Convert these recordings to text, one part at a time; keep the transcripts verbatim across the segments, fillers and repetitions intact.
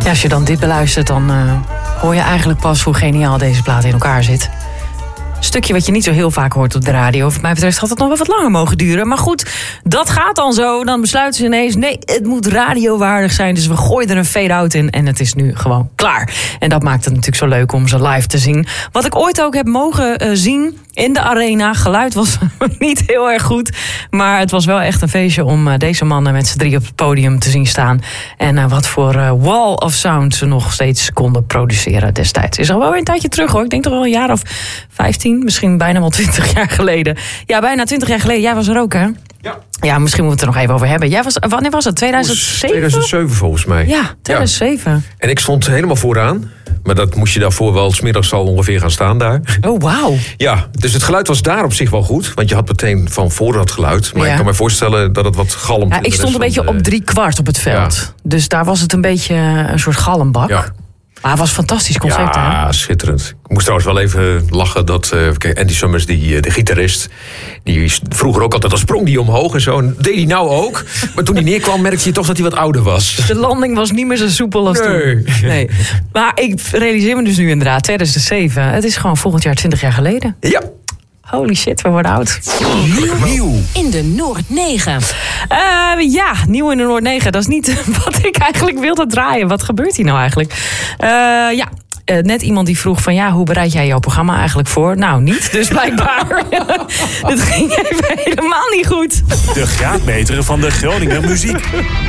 Ja, als je dan dit beluistert, dan uh, hoor je eigenlijk pas hoe geniaal deze plaat in elkaar zit. Stukje wat je niet zo heel vaak hoort op de radio. Wat mij betreft had het nog wel wat langer mogen duren. Maar goed, dat gaat dan zo. Dan besluiten ze ineens, nee, het moet radiowaardig zijn. Dus we gooien er een fade-out in en het is nu gewoon klaar. En dat maakt het natuurlijk zo leuk om ze live te zien. Wat ik ooit ook heb mogen uh, zien in de arena. Geluid was niet heel erg goed. Maar het was wel echt een feestje om uh, deze mannen met z'n drie op het podium te zien staan. En uh, wat voor uh, wall of sound ze nog steeds konden produceren destijds. Is al wel weer een tijdje terug hoor. Ik denk toch wel een jaar of vijftien. Misschien bijna wel twintig jaar geleden. Ja, bijna twintig jaar geleden. Jij was er ook, hè? Ja. Ja, misschien moeten we het er nog even over hebben. Jij was, wanneer was het? tweeduizend zeven? tweeduizend zeven volgens mij. Ja, tweeduizend zeven. Ja. En ik stond helemaal vooraan. Maar dat moest je daarvoor wel 's middags al ongeveer gaan staan daar. Oh, wauw. Ja, dus het geluid was daar op zich wel goed. Want je had meteen van voor dat geluid. Maar ja. ik kan me voorstellen dat het wat galmt. Ja, ik stond een beetje de... op drie kwart op het veld. Ja. Dus daar was het een beetje een soort galmbak. Ja. Maar het was een fantastisch concept, ja, hè? Ja, schitterend. Ik moest trouwens wel even lachen dat uh, kijk, Andy Summers, die, de gitarist, die vroeger ook altijd, dan sprong die omhoog en zo. En deed hij nou ook. Maar toen hij neerkwam, merkte je toch dat hij wat ouder was. De landing was niet meer zo soepel als nee. toen. Nee. Maar ik realiseer me dus nu inderdaad, tweeduizend zeven. Het is gewoon volgend jaar twintig jaar geleden. Ja. Holy shit, we worden oud. Nieuw, nieuw in de Noord negen. Uh, ja, nieuw in de Noord negen. Dat is niet wat ik eigenlijk wilde draaien. Wat gebeurt hier nou eigenlijk? Uh, ja, uh, net iemand die vroeg van ja, hoe bereid jij jouw programma eigenlijk voor? Nou, niet. Dus blijkbaar. Dit ging even helemaal niet goed. De graadmeter van de Groninger muziek.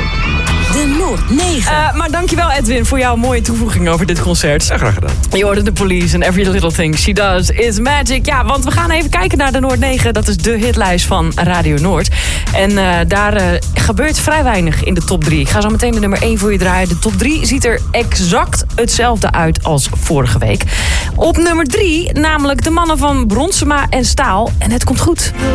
De Noord negen. Uh, maar dankjewel Edwin voor jouw mooie toevoeging over dit concert. Ja, graag gedaan. Je hoorde de Police en Every Little Thing She Does Is Magic. Ja, want we gaan even kijken naar de Noord negen. Dat is de hitlijst van Radio Noord. En uh, daar uh, gebeurt vrij weinig in de top drie. Ik ga zo meteen de nummer één voor je draaien. De top drie ziet er exact hetzelfde uit als vorige week. Op nummer drie namelijk de mannen van Bronsema en Staal. En het komt goed.